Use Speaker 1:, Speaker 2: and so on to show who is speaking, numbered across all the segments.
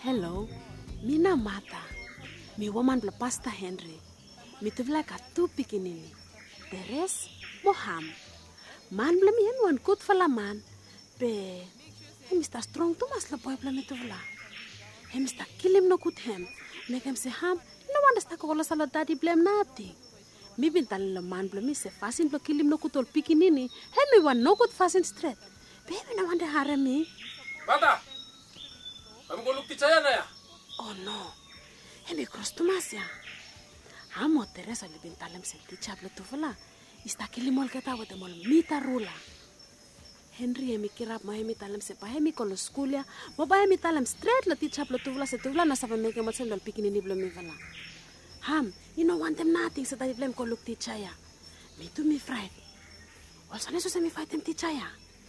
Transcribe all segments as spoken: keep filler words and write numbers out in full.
Speaker 1: Hello, mina Mata. Mi woman bla pasta Henry. Mi tuvla ka tu pikinini. Teres Moham. Man bla mi en wan kut fala man. Pe he mista strong tu mas la boy bla mi tuvla. He mista kilim no kut hem. Make him say ham. No one sta ko la sala daddy blame nothing. Mi bintal la man bla mi se fasin bla kilim no kut ol pikinini. He mi wan no kut fasin straight. Baby na wande harami.
Speaker 2: Mata. Kami ko lukti saya na ya.
Speaker 1: Oh no. Hemi cross tumas ya. Amo Teresa le bintalem senti chablo tufala. Ista kilimol keta wate mol mita rula. Henry hemi kirap mo hemi talem se pa hemi kolo school ya. Mo ba hemi talem straight la ti chablo tufala se tufala na sabe meke mot sendol pikini ni blo mi vala. Ham, you know want them nothing sa tadi blem ko lukti chaya. Me tu mi fried. Also neso se mi fight them ti chaya.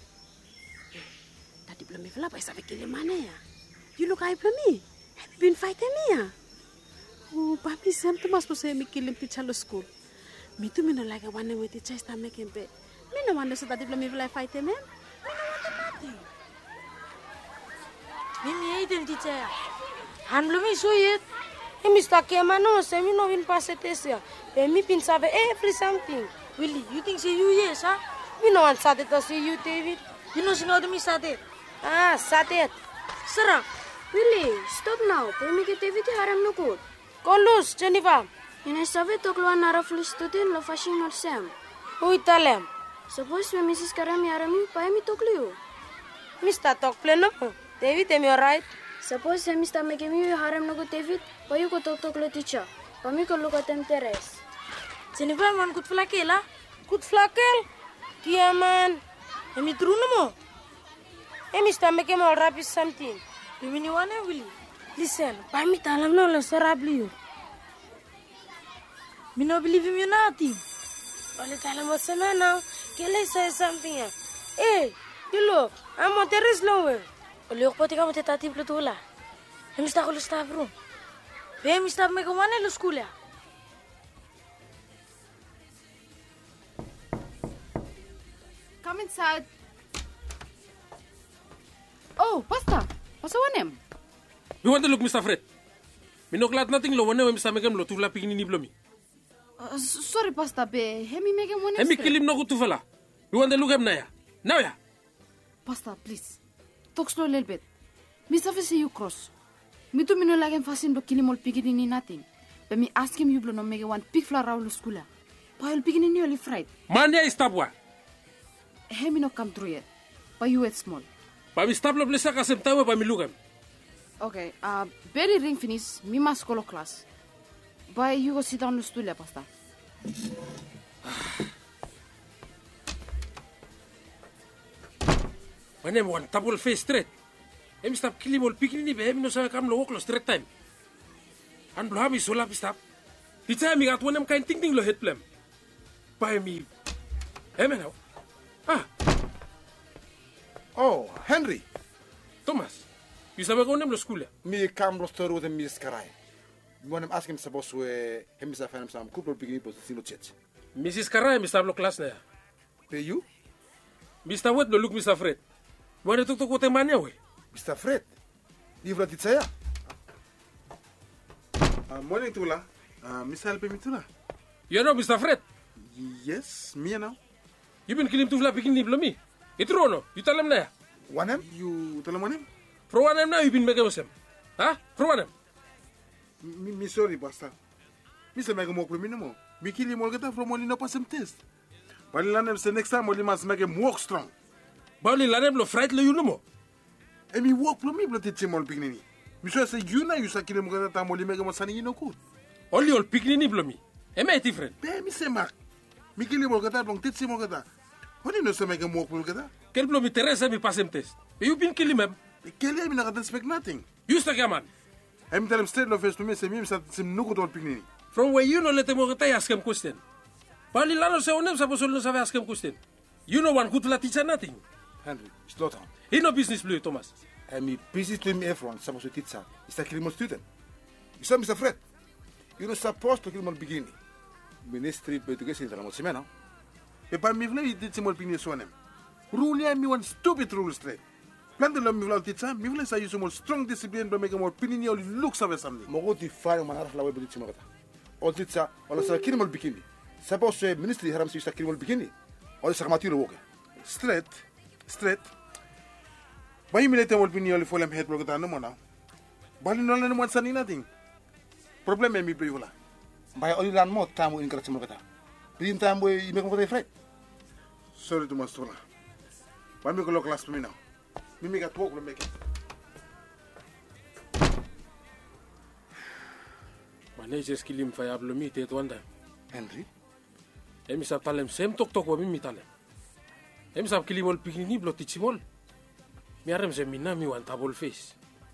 Speaker 1: Tadi blo mi vala pa sabe kilimane ya. You look I me. Have you been fighting me? Oh, papi Sam tu mas pose mi kilim ti chalo school. Mi tu mi no like one with the chest sta making pe. Mi no wonder so that if me fly fight him. Mi no want nothing.
Speaker 3: Mi mi aiden ti chaya. Han lo mi so yet. E mi sta ke mano se mi no win passe tesia. E mi pin sabe every something. Willie, you think say you yes, huh? Mi no want sate to see you David. You know sing out mi sate. Ah, sate. Sara.
Speaker 4: Willie, stop now. Pwede mi kita David haram no good.
Speaker 3: Kolus, Jennifer.
Speaker 4: Ina sabi to kluan nara flustutin lo fashion or Sam.
Speaker 3: Uy, talem.
Speaker 4: Suppose me Missus Karami harami pa mi to kliu.
Speaker 3: Mister Talk pleno. David, am you alright?
Speaker 4: Suppose se Mister make mi haram no good David, pa you ko to to klo teacher. Pa mi ko look at them Teres.
Speaker 3: Jennifer man good flakel, good flakel. Kia man. Emi true no mo. Emi Mister make him all rap is something. Do you want to Willie? Listen, by me tell him no lo sarabli you. Me no believe him you nothing. Only tell him what's no now. Can I say something? Hey, you look, I'm on Teres lower. Only ok pati ka mo tetative plutula. Hemi sta ko lo staff room. Hemi sta me ko mane lo school ya.
Speaker 5: Come inside. Oh, Pasta. What's the one name?
Speaker 2: We want to look Mister Fred. Me no glad nothing lo wane we Mister Megem lo tufla pikini ni blomi.
Speaker 5: Uh, sorry, Pasta, be. Hemi make him one
Speaker 2: Hemi kilim no kutufala. We want to look him na ya. Now ya.
Speaker 5: Pasta, please. Talk slow a little bit. Mister Fred say you cross. Me too me no like him fasin do kilim all pikini ni nothing. But me ask him you blow no make one pig flower round school. Pa all pikini ni only fried.
Speaker 2: Man ya istabwa.
Speaker 5: Hemi no come through yet. Pa you wet small.
Speaker 2: Pa mi stablo blesa ka semtawe pa mi look him.
Speaker 5: Okay, uh, very ring finish. Me must call class. But you go sit down on the stool, Pasta.
Speaker 2: My name one double face straight. Hemi stop kilim all pikini ni be hemi no sa kam lo walk lo straight time. An blo hami sola pi stop. Di time mi gat one em kind ting ting lo head plem. Pa hemi. Hemi now. Ah.
Speaker 6: Oh, Henry.
Speaker 2: Thomas. You sabe go nem lo school ya?
Speaker 6: Me come lo story with Miss Karai. Me want to ask him suppose we him is a fan some couple beginning but still church.
Speaker 2: Missus Karai Mister Blo class na ya.
Speaker 6: Pay you?
Speaker 2: Mister Wet lo look Mister Fred. Wala tuk tuk wote manya we.
Speaker 6: Mister Fred. Livra ti saya. Uh, morning Tula. Uh, Miss help me Tula.
Speaker 2: You know Mister Fred?
Speaker 6: Yes, me now.
Speaker 2: You been kilim tufla pikini blo mi. Itro no. You tell him na ya.
Speaker 6: One him? You tell him one him?
Speaker 2: For one him now you been making him. Huh? For one him.
Speaker 6: Me, me sorry, Basta. Me se mega mo plumi no mo. Me kill him all get from only no pass him test. But lanem se next time only must make him walk strong.
Speaker 2: Bali lanem lo fright lo you no mo.
Speaker 6: E me walk plumi blo teach him all beginning. Me so say you na you sa kill him get time only make him sani no good.
Speaker 2: Only all pikini blo mi. Am I different?
Speaker 6: Be me se mak. Me kill him all get long teach him all get. Only no se make him walk plumi get.
Speaker 2: Kel blo mi Teresa mi pass him test. You been kill him.
Speaker 6: Kill him na expect nothing.
Speaker 2: You sta gaman.
Speaker 6: I'm telling him straight no face to me, say me that sim no good all picnic.
Speaker 2: From where you know let him go ask him question. Bali lano se onem sa posol no sabe ask him question. You know one good la teacher nothing.
Speaker 6: Henry, slow down.
Speaker 2: He no business blue Thomas.
Speaker 6: I'm busy to me everyone supposed to teach her. It's a criminal student. You saw Mister Fred. You're not supposed to criminal beginning. Ministry of Education la mo semana. E pa mi vle teach him all picnic so onem. Rule me one stupid rule straight. Plan de l'homme, mi vla teacher, mi vla sa use more strong discipline to make more opinion or look sa samedi.
Speaker 7: Mogo di fare manara la web di magata. O teacher, o sa kirimol bikini. Suppose ministry haram si sa kirimol bikini. O sa matiro woke.
Speaker 6: Straight, straight. Bayi mi lete mo opinion li folem head blogata no mona. Bali no la no mo sani nothing. Problem mi be wala.
Speaker 7: Bay oli lan mo tamu in krat magata. Bin tamu i me ko fret.
Speaker 6: Sorry to mastola. Bayi mi ko lo class mi now. Mi mi gat work lo make it.
Speaker 2: Manager skilim fa yablo mi te twanda.
Speaker 7: Henry,
Speaker 2: Emi sab talem sem tok tok wa mi mi talem. Emi sab kilimol pikini blo tichimol. Mi arem sem mina mi wan table face.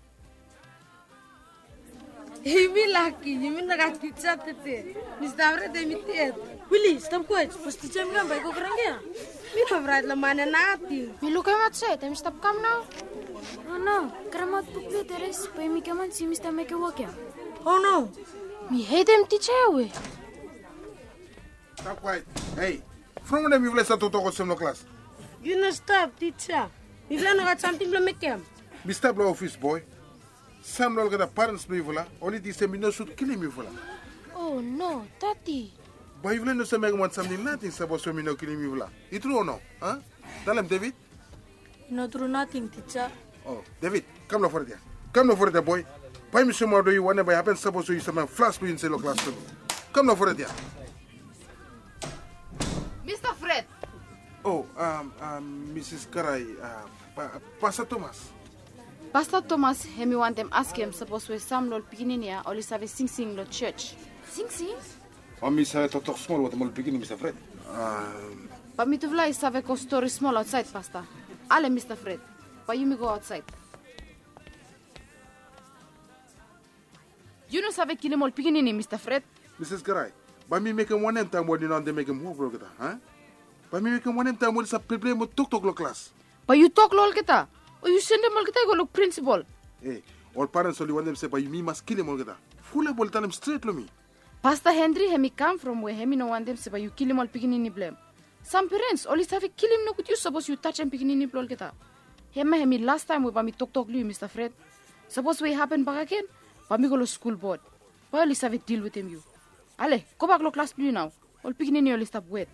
Speaker 3: Imi laki, imi nakatitsa tete. Mistavre de mitet. Willy, stop coach. Pasti jam kan baik kok kerangnya. Mi favorite la mana nati.
Speaker 4: Mi lukai mat se, tem stop kam now. Oh no, kramat pukle teres, pa mi kaman si mista make work ya.
Speaker 3: Oh no.
Speaker 4: Mi hate them teacher we.
Speaker 6: Stop quiet. Hey, from when mi vla sa to to sem no class.
Speaker 3: You no stop, teacher. Mi vla no gat something bla make him.
Speaker 6: Mister Bla office boy. Sam lol gada parents mi vla. Only di sem no shoot kill mi vla.
Speaker 4: Oh no, tati.
Speaker 6: Ba vla no sem want something nothing sa boso mi no kill mi vla. It true or no? Huh? Tell him David.
Speaker 3: No true nothing, teacher.
Speaker 6: Oh, David, come no for there. Come no for there boy. Pai mi some do you whenever happen suppose you some flash to in the class. Come no for there.
Speaker 5: Mister Fred.
Speaker 6: Oh, um, um, Missus Karai, uh, pa, Pastor Thomas.
Speaker 5: Pastor Thomas, hemi want them ask him suppose we sam lol pikininia or lisave sing sing lo church.
Speaker 4: Sing sing.
Speaker 7: o mi sa to to small what mo beginning Mister Fred.
Speaker 6: Um,
Speaker 5: But me to vla save ko story small outside, Pastor. Ale, Mister Fred. But you me go outside. You know save kilimol pikinini, Mister Fred.
Speaker 6: Missus Karai, ba mi make him one time what you know they make him work with huh? Ba mi make him one time what is a problem mo tok tok lo class.
Speaker 5: But you talk lol kita. Or you send them all kita go look principal.
Speaker 6: Hey, all parents only want them say, but you me must kill him all get full ball tell him straight lo me.
Speaker 5: Pastor Henry, hemi come from where hemi no want them say, but you kill him all pikinini blame. Some parents only have kill him no could you suppose you touch him pikinini blol kita. Hemi hemi last time we ba mi talk talk lu Mister Fred. Suppose we happen back again, ba mi go to school board. But only have deal with him you. Ale, go back lo class blue now. All pikinini only stop wet.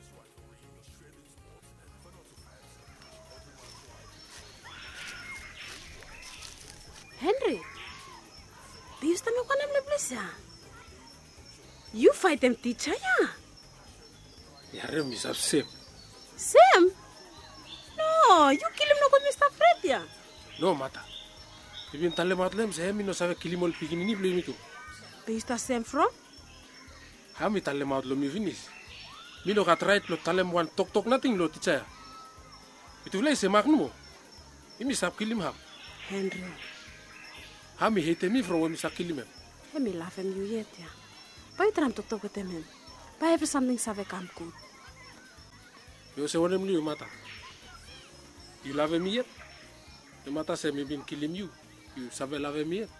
Speaker 1: Henry, do you stand up on him, please? You fight them, teacher, yeah?
Speaker 2: Yarem is upset.
Speaker 1: Sam? No, you kill him no good, Mister Fred, yeah?
Speaker 2: No matter. Even talem atlem se hemi no sabe kilimol pikini blo mi tu.
Speaker 1: Do you start Sam from?
Speaker 2: Hami talem out lo mi finish. Mi no gat right lo talem wan tok tok nothing lo teacher. Itu vla se magno. Imi sab kilim ham.
Speaker 1: Henry,
Speaker 2: Hami hate me from when mi sakilim.
Speaker 1: let me laugh him you yet, yeah? But you try to talk with him. But every something save come good.
Speaker 2: Yo se wonem lu mata. You love me yet? The mata se me been killing you. You sabe love me yet?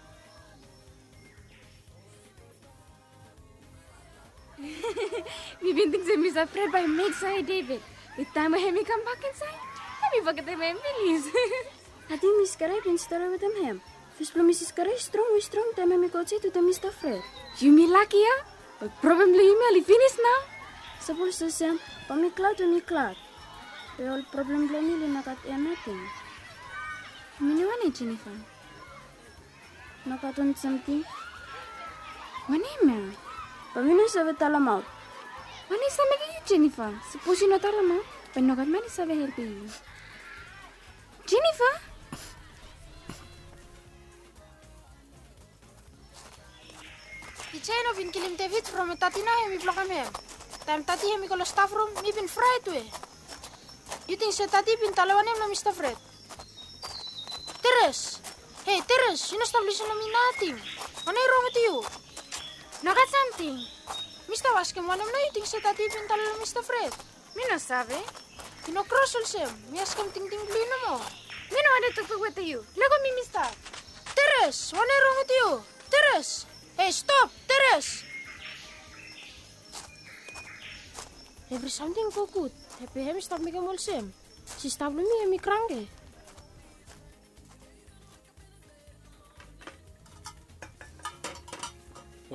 Speaker 4: We been thinking Mister Fred by make say David. With time when he come back inside, let me forget him and please.
Speaker 8: I think Miss Karai been story with him. Fish blow Missus Karai strong, we strong time me go to the Mister Fred.
Speaker 4: You me lucky, yeah? But probably you may finish now.
Speaker 8: Suppose the same, but me cloud to me cloud. The all problem blow me na kat nothing.
Speaker 4: Me no one Jennifer.
Speaker 8: Na kat on something.
Speaker 4: When him?
Speaker 8: But me no sabe talamouth.
Speaker 4: When is something you Jennifer? Suppose you not alama, but no got many sabe help you. Jennifer?
Speaker 9: The chain of in kilim David from a tatina hemi block him here. Time tati hemi call staff room, me been fried way. You think so tati been talawan him no Mister Fred? Teres! Hey Teres, you not stop listening to me nothing. What is wrong with you?
Speaker 4: No got something.
Speaker 9: Mister Waskem, one of no you think so tati been talawan Mister Fred?
Speaker 4: Me no sabe.
Speaker 9: You know cross also. Me ask him ting ting blue no more.
Speaker 4: Me no want to talk with you. Look at me, Mister.
Speaker 9: Teres, what is wrong with you? Teres! Hey, stop! Teres! Every something go good. Happy him stop making all same. She stop me and me cranky.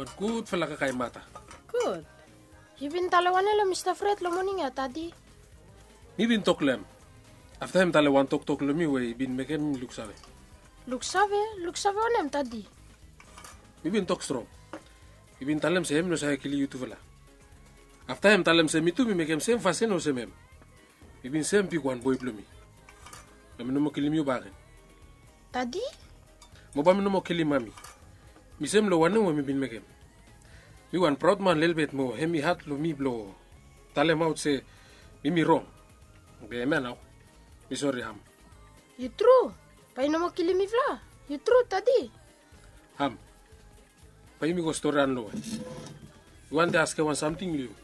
Speaker 2: Wan good fella ka kay mata.
Speaker 1: Good.
Speaker 9: Ibin talawane lo Mister Fred lo morning ya tadi.
Speaker 2: Mi bin toklem. After him tale wan tok tok lo mi we bin mekem look save.
Speaker 9: Look save, look save onem tadi.
Speaker 2: Mi bin tok strong. Mi bin talem se hem no sa kili YouTube la. After him talem se mi tu mi mekem sem fasen no se mem. Mi bin sem pi wan boy plomi. Mi no mo kili mi bagen.
Speaker 9: Tadi?
Speaker 2: Mo ba mi no mo kili mami. Mi sem lo wan no mi bin mekem. Mi wan proud man lelbet mo hemi hat lo mi blo. Talem out se mi mi wrong. Be me now. Mi sorry ham.
Speaker 9: You true. Pa ino mo kili mi vla. You true tadi.
Speaker 2: Ham. Pa mi go story an lo. You want to ask one something you?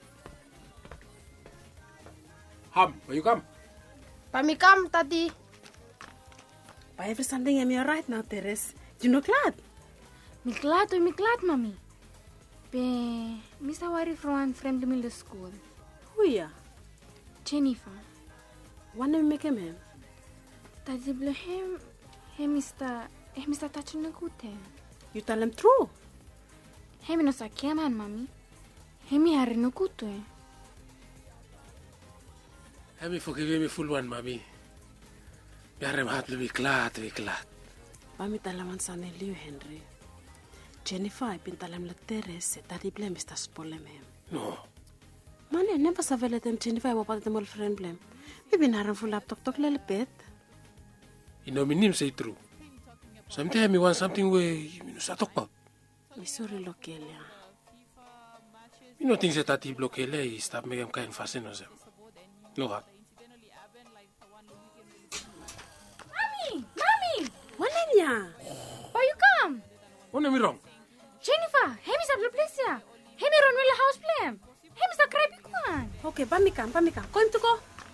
Speaker 2: Ham, where you come?
Speaker 9: Pa mi kam tadi.
Speaker 1: Pa every something am you right now, Teres? You know glad?
Speaker 4: Mi glad o mi glad, mami. Be, Mister worry from one friend to me the school.
Speaker 1: Who ya?
Speaker 4: Jennifer.
Speaker 1: One of me make him.
Speaker 4: Tadi blo hem, hem Mister, hem Mister touching the good thing.
Speaker 1: You tell him true.
Speaker 4: Hem no sa keman, mami. Hem mi hari no good eh.
Speaker 2: Let me forgive me full one, mami. Yarem hat lo mi glad, mi glad.
Speaker 1: Mami talaman sa Liu Henry. Jennifer ay pintalam la Teres tadi blem esta spolem hem.
Speaker 2: No.
Speaker 1: Mane never savele tem Jennifer ay wapat tem friend blem. Mi binaran full up tok tok lelepet.
Speaker 2: You know, me name say true. Sometimes me want something where you know sa talk about.
Speaker 1: Mi sorry lokelia.
Speaker 2: You know things that I block he stop me am kind fasten on them. No hat.
Speaker 4: Mami, mami.
Speaker 1: Walenya.
Speaker 4: Why you come?
Speaker 2: What am I wrong?
Speaker 4: Jennifer, hem is a blue place ya. Hem is on the house blem. Hem is a crappy one.
Speaker 1: Okay, pamikam, pamikam. Going to go.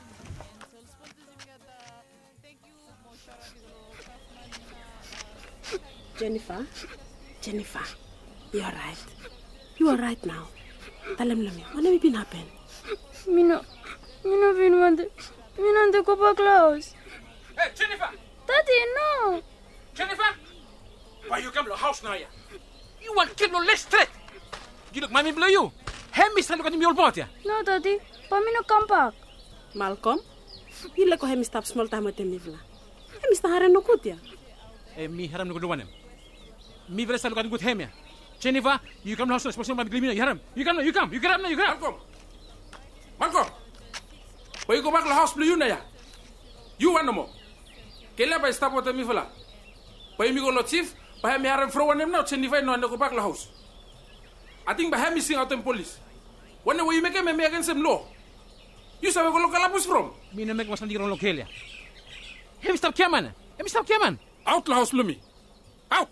Speaker 1: Jennifer, Jennifer, you are right. You are right now. Tell him, Lami, what have been happen?
Speaker 8: Mino, Mino been want, Mino the copa close.
Speaker 2: Hey, Jennifer!
Speaker 8: Daddy, no.
Speaker 2: Jennifer! Why you come to the house now, yeah? You want to kill no less threat? You look, mommy blow you. Hey, Mister, look at me, old party.
Speaker 8: No, Daddy, but Mino come back.
Speaker 1: Malcolm, you like him stop small time with him, Mivla. Hey, Mister Haran no good, yeah?
Speaker 10: Hey, me, Haram no good one. Me, very look at good him, yeah. Jennifer, you come to the house, especially my glimmer, you hear him. You come, you come, you get up now, you get up.
Speaker 2: Malcolm! Malcolm! Why you go back to the house, blow you now, yeah? You want no more. Kela ba stop with me, fella. Why me go not chief? By me Haram throw one him now, Jennifer, no, and go back to the house. I think by him missing out in police. When way you make him me against him law. You say we go local abuse from?
Speaker 10: Me no make my son on localia. Hey, Mister Cameron. Hey, Mister Cameron.
Speaker 2: Out the house, Lumi. Out.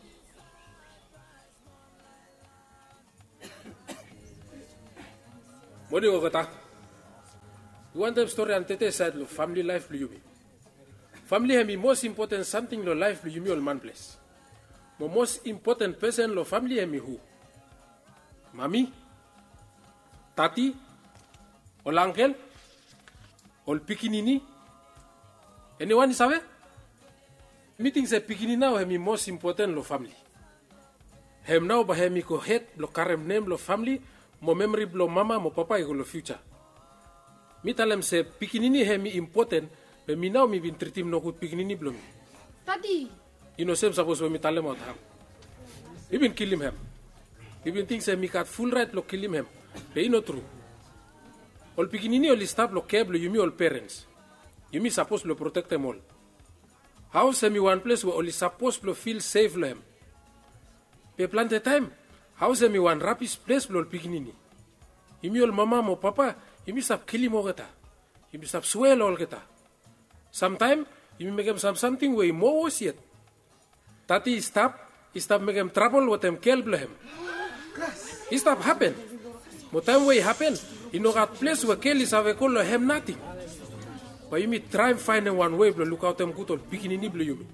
Speaker 2: What do you go to? You want them story and tete side lo family life lo you be. Family have the most important something lo life lo you me all man place. The most important person lo family have me who? Mami, Tati, ol uncle, ol pikinini. Anyone sabe? Meeting say pikinini now have me most important lo family. Hem now ba have me ko head lo karem name lo family, mo memory lo mama, mo papa ego lo future. Mi talem se pikinini have me important, but me now me been treat him no good pikinini blow me.
Speaker 9: Tadi.
Speaker 2: You know same suppose when me talem out ham. Me been kill him hem. Me been think say me got full right lo kill him hem. But you know true. All pikinini all stop lo cable you me all parents. You me supposed to protect them all. How say me one place where only supposed to feel safe lo hem. Pe plenty time. How say me one rapid place lo pikinini. You me all mama mo papa. You me stop killing mo geta. You me stop swell all geta. Sometime you me make them some something way more worse yet. Tati stop. He stop make them trouble with them kill him. He stop happen. But time way happen. You know that place where kill is have call him nothing. But you me try and find one way to look out them good old pikinini blue you me.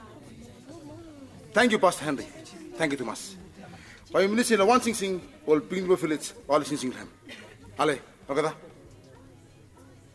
Speaker 6: Thank you, Pastor Henry. Thank you, Thomas. But you minister one thing sing all ping village all sing sing him. Ale, okay.